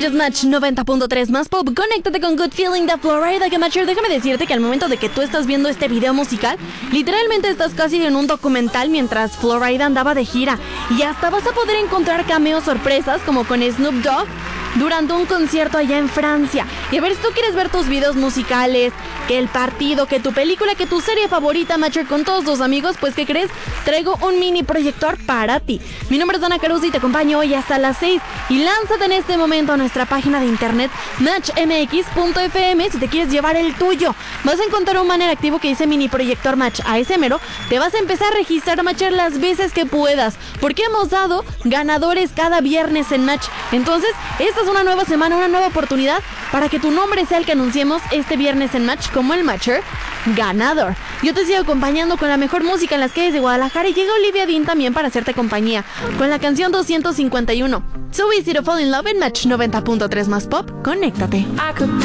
Escuchas Match 90.3 más pop. Conéctate con Good Feeling de Florida. Que Matcher, déjame decirte que al momento de que tú estás viendo este video musical, literalmente estás casi en un documental mientras Florida andaba de gira. Y hasta vas a poder encontrar cameos sorpresas como con Snoop Dogg durante un concierto allá en Francia. Y a ver, si tú quieres ver tus videos musicales, que el partido, que tu película, que tu serie favorita, Matcher, con todos tus amigos, pues ¿qué crees? Traigo un mini proyector para ti. Mi nombre es Ana Caruso y te acompaño hoy hasta las 6. Y lánzate en este momento a nuestra página de internet matchmx.fm si te quieres llevar el tuyo. Vas a encontrar un banner activo que dice mini proyector Match. A ese mero te vas a empezar a registrar, Matcher, las veces que puedas, porque hemos dado ganadores cada viernes en Match. Entonces, esta es una nueva semana, una nueva oportunidad para que tu nombre sea el que anunciemos este viernes en Match como el Matcher ganador. Yo te sigo acompañando con la mejor música en las calles de Guadalajara y llega Olivia Dean también para hacerte compañía con la canción 251. So easy to fall in love en Match 90.3 más pop. Conéctate.